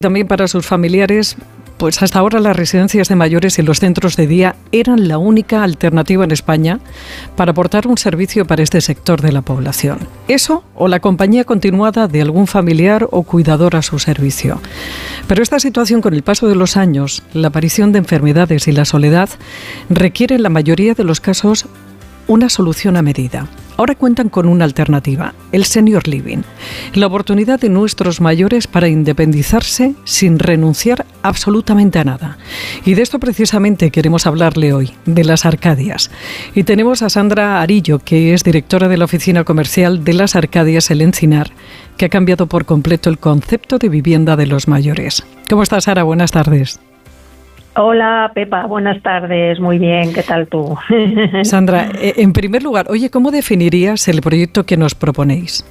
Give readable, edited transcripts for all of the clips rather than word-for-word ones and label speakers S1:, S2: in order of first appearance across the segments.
S1: También para sus familiares, pues hasta ahora las residencias de mayores y los centros de día eran la única alternativa en España para aportar un servicio para este sector de la población. Eso o la compañía continuada de algún familiar o cuidador a su servicio. Pero esta situación, con el paso de los años, la aparición de enfermedades y la soledad, requiere en la mayoría de los casos una solución a medida. Ahora cuentan con una alternativa, el Senior Living, la oportunidad de nuestros mayores para independizarse sin renunciar absolutamente a nada. Y de esto precisamente queremos hablarle hoy, de las Arcadias. Y tenemos a Sandra Arillo, que es directora de la oficina comercial de las Arcadias El Encinar, que ha cambiado por completo el concepto de vivienda de los mayores. ¿Cómo estás, Sara? Buenas tardes.
S2: Hola, Pepa, buenas tardes, muy bien, ¿qué tal tú?
S1: Sandra, en primer lugar, ¿cómo definirías el proyecto que nos proponéis?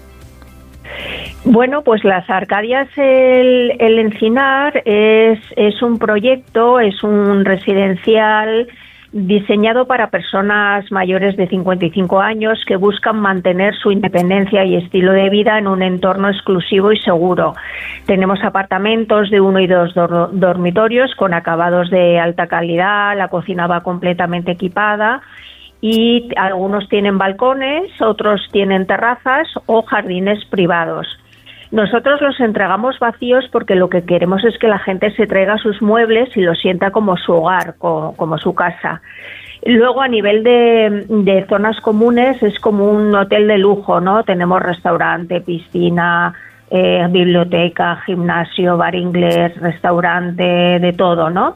S2: Bueno, pues las Arcadias el Encinar es un proyecto, es un residencial diseñado para personas mayores de 55 años que buscan mantener su independencia y estilo de vida en un entorno exclusivo y seguro. Tenemos apartamentos de 1 y 2 dormitorios con acabados de alta calidad, la cocina va completamente equipada y algunos tienen balcones, otros tienen terrazas o jardines privados. Nosotros los entregamos vacíos porque lo que queremos es que la gente se traiga sus muebles y los sienta como su hogar, como su casa. Luego, a nivel de zonas comunes, es como un hotel de lujo, ¿no? Tenemos restaurante, piscina, biblioteca, gimnasio, bar inglés, restaurante, de todo, ¿no?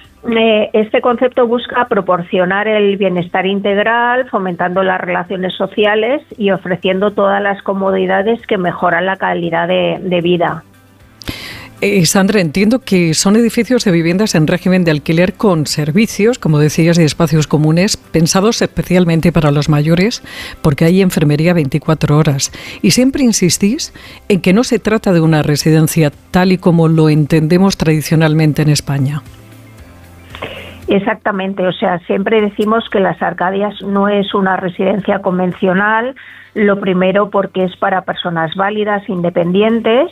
S2: Este concepto busca proporcionar el bienestar integral, fomentando las relaciones sociales y ofreciendo todas las comodidades que mejoran la calidad de vida.
S1: Sandra, entiendo que son edificios de viviendas en régimen de alquiler con servicios, como decías, y espacios comunes, pensados especialmente para los mayores, porque hay enfermería 24 horas. Y siempre insistís en que no se trata de una residencia tal y como lo entendemos tradicionalmente en España.
S2: Exactamente, o sea, siempre decimos que las Arcadias no es una residencia convencional, lo primero porque es para personas válidas, independientes,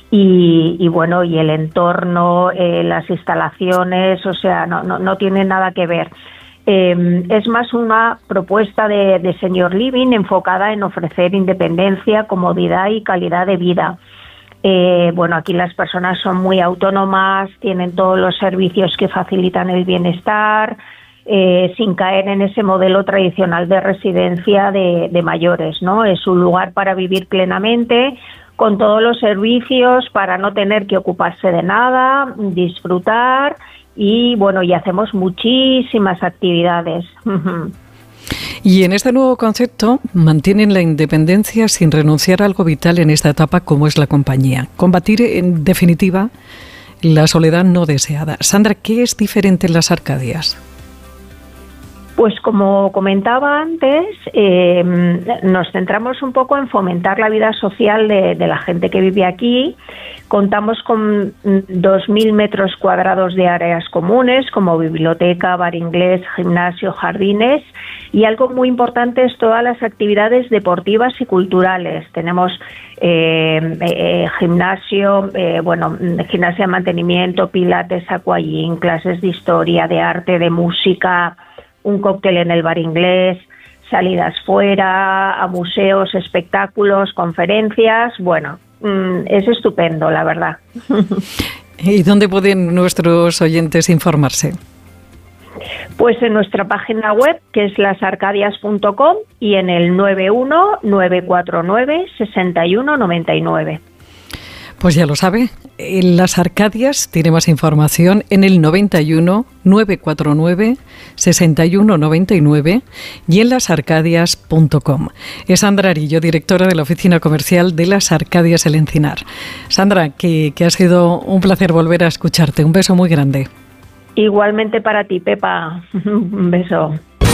S2: y bueno, y el entorno, las instalaciones, o sea, no tiene nada que ver. Es más una propuesta de Senior Living enfocada en ofrecer independencia, comodidad y calidad de vida. Bueno, aquí las personas son muy autónomas, tienen todos los servicios que facilitan el bienestar, sin caer en ese modelo tradicional de residencia de mayores, ¿no? Es un lugar para vivir plenamente, con todos los servicios, para no tener que ocuparse de nada, disfrutar y, bueno, y hacemos muchísimas actividades.
S1: Y en este nuevo concepto mantienen la independencia sin renunciar a algo vital en esta etapa como es la compañía. Combatir, en definitiva, la soledad no deseada. Sandra, ¿qué es diferente en las Arcadias?
S2: Pues como comentaba antes, nos centramos un poco en fomentar la vida social de la gente que vive aquí. Contamos con 2.000 metros cuadrados de áreas comunes como biblioteca, bar inglés, gimnasio, jardines y algo muy importante es todas las actividades deportivas y culturales. Tenemos gimnasio, gimnasia de mantenimiento, pilates, aquagym, clases de historia, de arte, de música, un cóctel en el bar inglés, salidas fuera, a museos, espectáculos, conferencias. Bueno, es estupendo, la verdad.
S1: ¿Y dónde pueden nuestros oyentes informarse?
S2: Pues en nuestra página web, que es lasarcadias.com, y en el 91-949-6199.
S1: Pues ya lo sabe, en Las Arcadias tiene más información en el 91-949-6199 y en lasarcadias.com. Es Sandra Arillo, directora de la oficina comercial de Las Arcadias El Encinar. Sandra, que ha sido un placer volver a escucharte. Un beso muy grande.
S2: Igualmente para ti, Pepa. Un beso.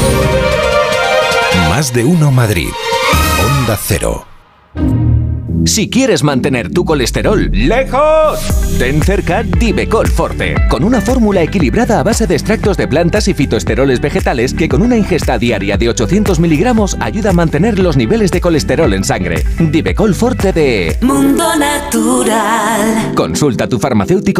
S3: Más de uno Madrid. Onda Cero.
S4: Si quieres mantener tu colesterol lejos, ten cerca Divecol Forte, con una fórmula equilibrada a base de extractos de plantas y fitoesteroles vegetales que con una ingesta diaria de 800 miligramos ayuda a mantener los niveles de colesterol en sangre. Divecol Forte de Mundo Natural. Consulta a tu farmacéutico